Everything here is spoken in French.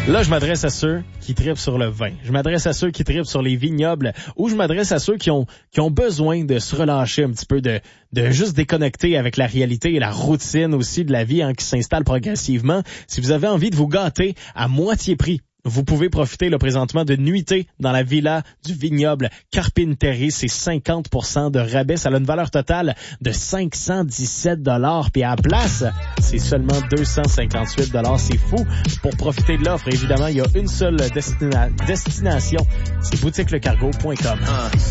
Là, je m'adresse à ceux qui tripent sur le vin. Je m'adresse à ceux qui tripent sur les vignobles, ou je m'adresse à ceux qui ont besoin de se relâcher un petit peu, de juste déconnecter avec la réalité et la routine aussi de la vie qui s'installe progressivement. Si vous avez envie de vous gâter à moitié prix, vous pouvez profiter là, présentement de nuitées dans la villa du vignoble Carpinterie. C'est 50% de rabais. Ça a une valeur totale de 517 $. Puis à la place, c'est seulement 258 $. C'est fou. Pour profiter de l'offre, évidemment, il y a une seule destination. C'est boutiquelecargo.com.